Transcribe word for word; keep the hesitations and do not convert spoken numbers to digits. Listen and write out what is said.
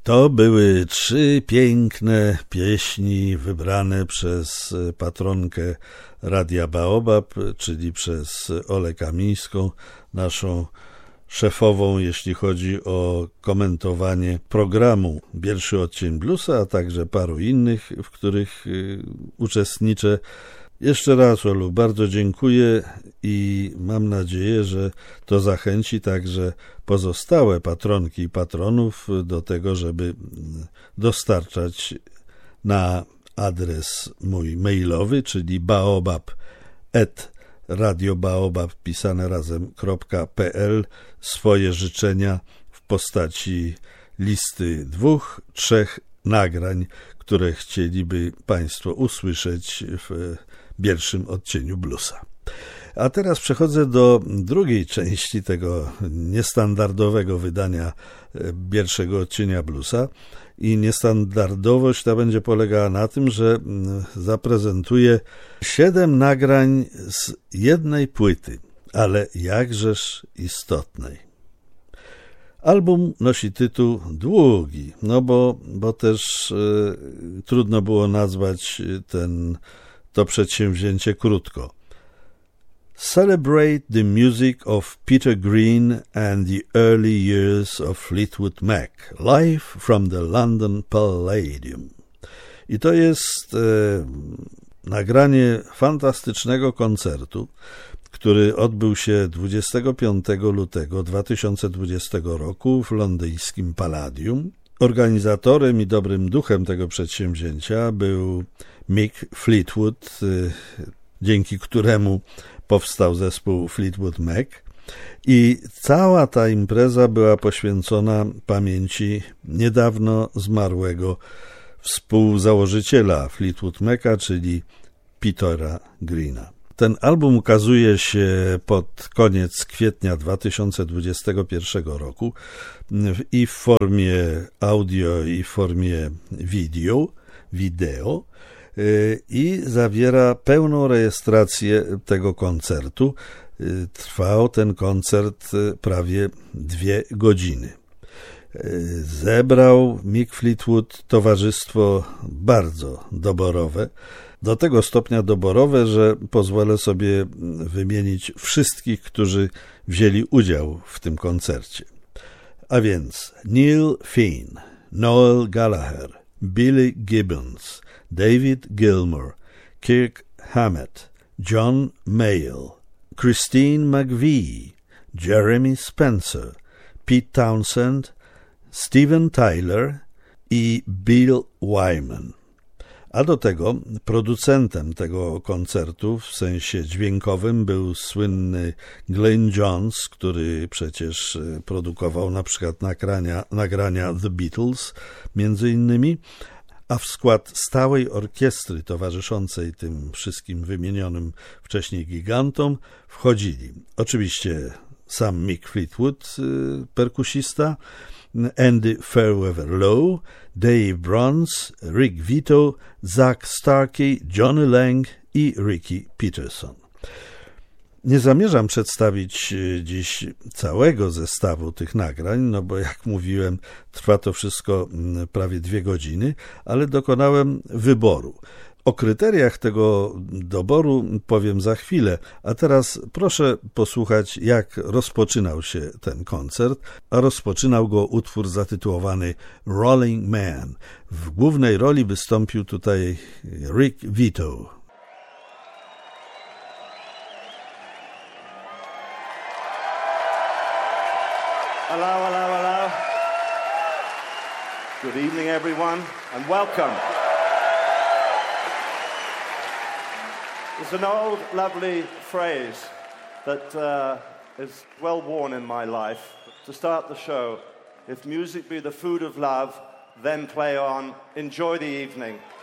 To były trzy piękne pieśni wybrane przez patronkę Radia Baobab, czyli przez Olę Kamińską, naszą szefową, jeśli chodzi o komentowanie programu Pierwszy Odcień Bluesa, a także paru innych, w których uczestniczę. Jeszcze raz, Olu, bardzo dziękuję i mam nadzieję, że to zachęci także pozostałe patronki i patronów do tego, żeby dostarczać na adres mój mailowy, czyli baobab at radiobaobab pisane razem.pl swoje życzenia w postaci listy dwóch, trzech nagrań, które chcieliby Państwo usłyszeć w pierwszym odcieniu bluesa. A teraz przechodzę do drugiej części tego niestandardowego wydania pierwszego odcienia bluesa i niestandardowość ta będzie polegała na tym, że zaprezentuję siedem nagrań z jednej płyty, ale jakżeż istotnej. Album nosi tytuł długi, no bo, bo też e, trudno było nazwać ten, to przedsięwzięcie krótko. Celebrate the music of Peter Green and the early years of Fleetwood Mac, live from the London Palladium. I to jest e, nagranie fantastycznego koncertu, który odbył się dwudziestego piątego lutego dwa tysiące dwudziestego roku w londyńskim Palladium. Organizatorem i dobrym duchem tego przedsięwzięcia był Mick Fleetwood, dzięki któremu powstał zespół Fleetwood Mac. I cała ta impreza była poświęcona pamięci niedawno zmarłego współzałożyciela Fleetwood Maca, czyli Petera Greena. Ten album ukazuje się pod koniec kwietnia dwa tysiące dwudziestego pierwszego roku i w formie audio, i w formie video, wideo i zawiera pełną rejestrację tego koncertu. Trwał ten koncert prawie dwie godziny. Zebrał Mick Fleetwood towarzystwo bardzo doborowe, do tego stopnia doborowe, że pozwolę sobie wymienić wszystkich, którzy wzięli udział w tym koncercie. A więc Neil Finn, Noel Gallagher, Billy Gibbons, David Gilmour, Kirk Hammett, John Mayall, Christine McVie, Jeremy Spencer, Pete Townshend, Steven Tyler i Bill Wyman. A do tego producentem tego koncertu w sensie dźwiękowym był słynny Glyn Johns, który przecież produkował na przykład nagrania, nagrania The Beatles między innymi, a w skład stałej orkiestry towarzyszącej tym wszystkim wymienionym wcześniej gigantom wchodzili oczywiście sam Mick Fleetwood, perkusista, Andy Fairweather Lowe, Dave Bronze, Rick Vito, Zach Starkey, Johnny Lang i Ricky Peterson. Nie zamierzam przedstawić dziś całego zestawu tych nagrań, no bo jak mówiłem, trwa to wszystko prawie dwie godziny, ale dokonałem wyboru. O kryteriach tego doboru powiem za chwilę, a teraz proszę posłuchać, jak rozpoczynał się ten koncert, a rozpoczynał go utwór zatytułowany Rolling Man. W głównej roli wystąpił tutaj Rick Vito. Hello, hello, hello. Good evening, everyone, and welcome. It's an old, lovely phrase that uh, is well worn in my life. To start the show, if music be the food of love, then play on, enjoy the evening.